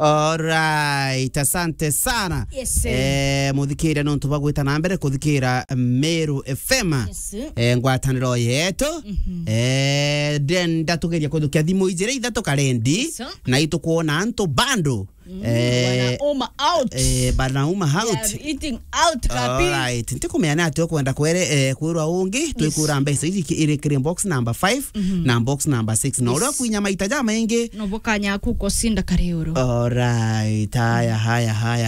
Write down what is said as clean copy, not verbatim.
Alright, asante sana. Yes. Muthikira no tubagwita na mbere kuthikira Meru FM. Yes. Ngwataniro yetu. Den datugeria kuthukia thimu ijire ithatu karendi. Yes. Na itukuona anto bando. Wanauma out. Banauma out. They are eating out kapi. Alright, ntikumeana ati kwenda kwirwa ungi twikura mbesa ici iri clean box number 5 na box number 6 no ura kwinya maita jama ingi No bokanya kuko sinda kare euro. Alright, haya